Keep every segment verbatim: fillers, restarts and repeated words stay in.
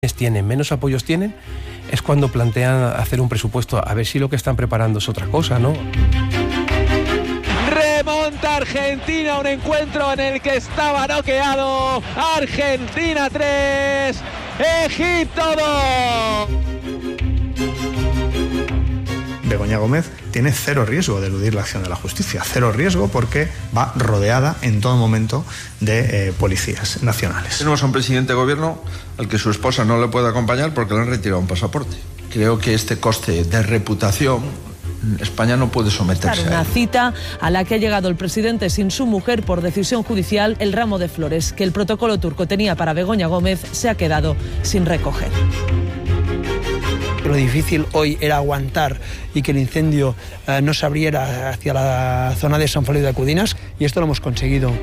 tienen, menos apoyos tienen, es cuando plantean hacer un presupuesto, a ver si lo que están preparando es otra cosa, ¿no? Remonta Argentina, un encuentro en el que estaba noqueado. Argentina tres, Egipto dos. Begoña Gómez tiene cero riesgo de eludir la acción de la justicia, cero riesgo porque va rodeada en todo momento de eh, policías nacionales. Tenemos a un presidente de gobierno al que su esposa no le puede acompañar porque le han retirado un pasaporte. Creo que este coste de reputación España no puede someterse una a él. Cita a la que ha llegado el presidente sin su mujer por decisión judicial. El ramo de flores que el protocolo turco tenía para Begoña Gómez se ha quedado sin recoger. Lo difícil hoy era aguantar y que el incendio eh, no se abriera hacia la zona de San Feliu de Acudinas, y esto lo hemos conseguido.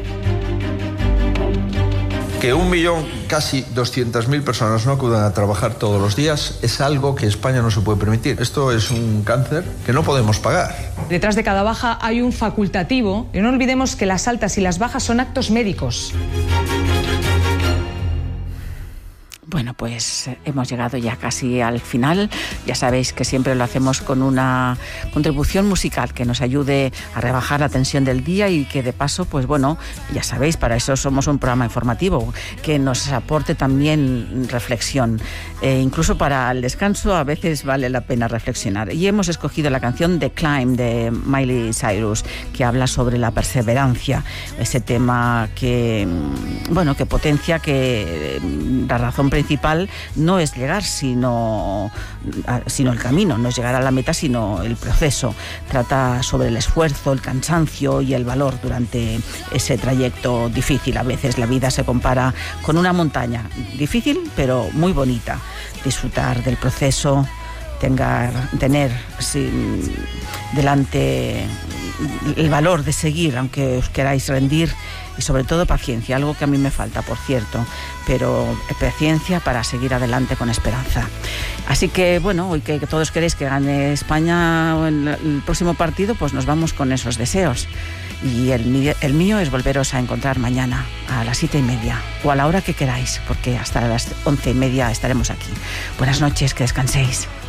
Que un millón, casi doscientas mil personas no acudan a trabajar todos los días es algo que España no se puede permitir. Esto es un cáncer que no podemos pagar. Detrás de cada baja hay un facultativo y no olvidemos que las altas y las bajas son actos médicos. Bueno, pues hemos llegado ya casi al final. Ya sabéis que siempre lo hacemos con una contribución musical que nos ayude a rebajar la tensión del día y que de paso, pues bueno, ya sabéis, para eso somos un programa informativo, que nos aporte también reflexión. Eh, incluso para el descanso a veces vale la pena reflexionar. Y hemos escogido la canción The Climb de Miley Cyrus, que habla sobre la perseverancia, ese tema que, bueno, que potencia que la razón principal no es llegar, sino, sino el camino, no es llegar a la meta, sino el proceso. Trata sobre el esfuerzo, el cansancio y el valor durante ese trayecto difícil. A veces la vida se compara con una montaña difícil, pero muy bonita. Disfrutar del proceso, tengar, tener sin, delante el valor de seguir, aunque os queráis rendir, y sobre todo paciencia, algo que a mí me falta, por cierto, pero paciencia para seguir adelante con esperanza. Así que, bueno, hoy que todos queréis que gane España en el próximo partido, pues nos vamos con esos deseos. Y el, el mío es volveros a encontrar mañana a las siete y media, o a la hora que queráis, porque hasta las once y media estaremos aquí. Buenas noches, que descanséis.